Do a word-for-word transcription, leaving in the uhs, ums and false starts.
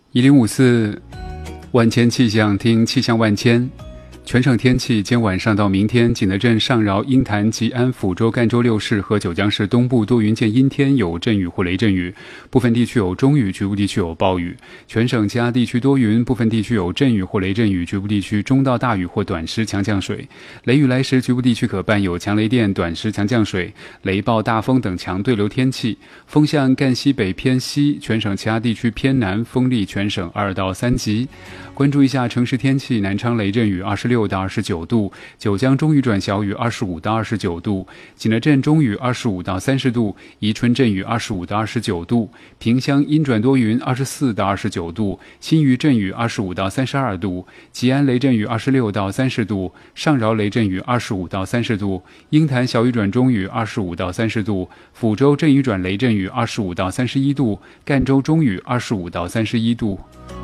一零五四万千气象，听气象万千。全省天气，今晚上到明天，景德镇、上饶、鹰潭、吉安、抚州、赣州六市和九江市东部多云见阴天，有阵雨或雷阵雨，部分地区有中雨，局部地区有暴雨。全省其他地区多云，部分地区有阵雨或雷阵雨，局部地区中到大雨或短时强降水。雷雨来时，局部地区可伴有强雷电、短时强降水、雷暴、大风等强对流天气。风向赣西北偏西，全省其他地区偏南，风力全省二到三级。关注一下城市天气，南昌雷阵雨二十六到二十九度，九江中雨转小雨二十五到二十九度，景德镇中雨二十五到三十度，宜春阵雨二十五到二十九度，萍乡阴转多云二十四到二十九度，新余阵雨二十五到三十二度，吉安雷阵雨二十六到三十度，上饶雷阵雨二十五到三十度，鹰潭小雨转中雨二十五到三十度，抚州阵雨转雷阵雨二十五到三十一度，赣州中雨二十五到三十一度。